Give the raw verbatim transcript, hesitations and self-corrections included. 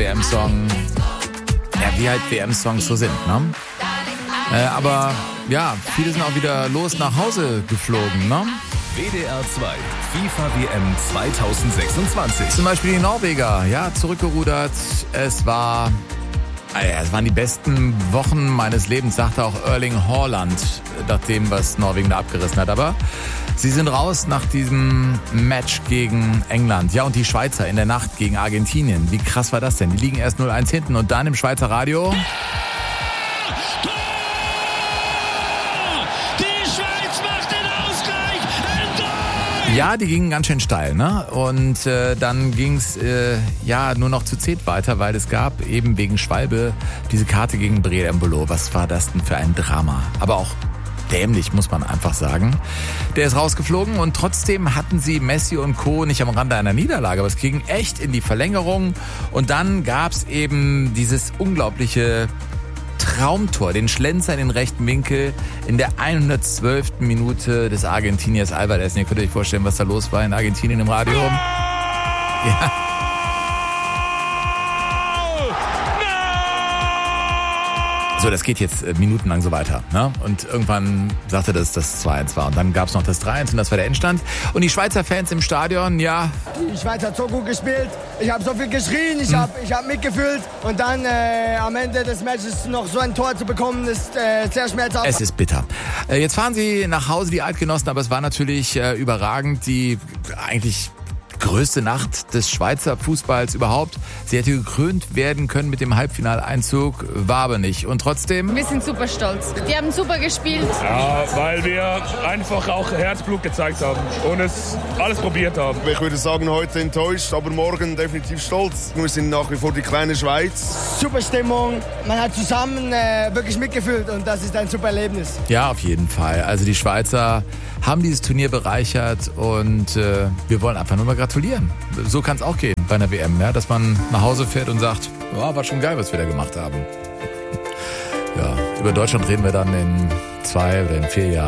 M-Song, ja, wie halt W M-Songs so sind, ne? Äh, aber ja, viele sind auch wieder los nach Hause geflogen, ne? W D R zwei FIFA W M zweitausendsechsundzwanzig. Zum Beispiel die Norweger, ja, zurückgerudert. Es war, äh, es waren die besten Wochen meines Lebens, sagte auch Erling Haaland, nach dem, was Norwegen da abgerissen hat. Aber sie sind raus nach diesem Match gegen England. Ja, und die Schweizer in der Nacht gegen Argentinien. Wie krass war das denn? Die liegen erst null eins hinten und dann im Schweizer Radio... Ja, die gingen ganz schön steil, ne? Und äh, dann ging's äh, ja nur noch zu zehnt weiter, weil es gab eben wegen Schwalbe diese Karte gegen Breel Embolo. Was war das denn für ein Drama? Aber auch dämlich, muss man einfach sagen. Der ist rausgeflogen und trotzdem hatten sie Messi und Co. nicht am Rande einer Niederlage, aber es ging echt in die Verlängerung und dann gab's eben dieses unglaubliche Traumtor, den Schlenzer in den rechten Winkel in der hundertzwölften Minute des Argentiniers Alvarez. Ihr könnt euch vorstellen, was da los war in Argentinien im Radio. Ja. So, das geht jetzt äh, minutenlang so weiter, ne? Und irgendwann sagte das, das zwei eins war. Und dann gab es noch das drei eins und das war der Endstand. Und die Schweizer Fans im Stadion, ja... Die Schweiz hat so gut gespielt. Ich habe so viel geschrien, ich habe ich hab mitgefühlt. Und dann äh, am Ende des Matches noch so ein Tor zu bekommen, ist äh, sehr schmerzhaft. Es ist bitter. Äh, jetzt fahren sie nach Hause, die Eidgenossen, aber es war natürlich äh, überragend. Die eigentlich... größte Nacht des Schweizer Fußballs überhaupt. Sie hätte gekrönt werden können mit dem Halbfinaleinzug, war aber nicht. Und trotzdem... Wir sind super stolz. Die haben super gespielt. Ja, weil wir einfach auch Herzblut gezeigt haben und es alles probiert haben. Ich würde sagen, heute enttäuscht, aber morgen definitiv stolz. Wir sind nach wie vor die kleine Schweiz. Super Stimmung. Man hat zusammen äh, wirklich mitgefühlt und das ist ein super Erlebnis. Ja, auf jeden Fall. Also die Schweizer haben dieses Turnier bereichert und äh, wir wollen einfach nur mal gratulieren. So kann es auch gehen bei einer W M, ja, dass man nach Hause fährt und sagt, oh, war schon geil, was wir da gemacht haben. Ja, über Deutschland reden wir dann in zwei oder in vier Jahren.